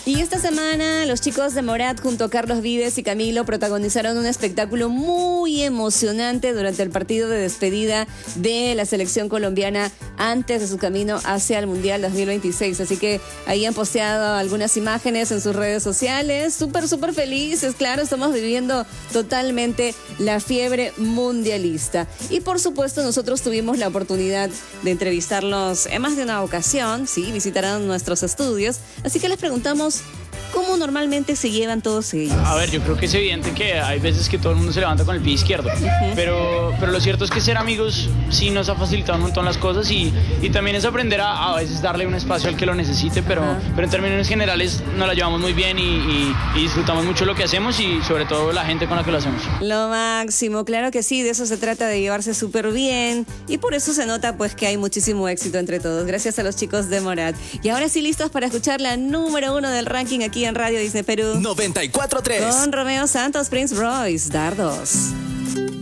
Y esta semana los chicos de Morat junto a Carlos Vives y Camilo protagonizaron un espectáculo muy emocionante durante el partido de despedida de la selección colombiana antes de su camino hacia el Mundial 2026. Así que ahí han posteado algunas imágenes en sus redes sociales. Súper felices, claro, estamos viviendo totalmente la fiebre mundialista. Y por supuesto nosotros tuvimos la oportunidad de entrevistarlos en más de una ocasión, sí, visitaron nuestros estudios. Así que les preguntamos ¿cómo normalmente se llevan todos ellos? A ver, yo creo que es evidente que hay veces que todo el mundo se levanta con el pie izquierdo, pero lo cierto es que ser amigos sí nos ha facilitado un montón las cosas y también es aprender a veces darle un espacio al que lo necesite, pero en términos generales nos la llevamos muy bien y disfrutamos mucho lo que hacemos y sobre todo la gente con la que lo hacemos. Lo máximo, claro que sí, de eso se trata, de llevarse súper bien y por eso se nota pues que hay muchísimo éxito entre todos, gracias a los chicos de Morat. Y ahora sí listos para escuchar la número 1 del ranking aquí en Radio Disney Perú. 94.3. Con Romeo Santos, Prince Royce, Dardos.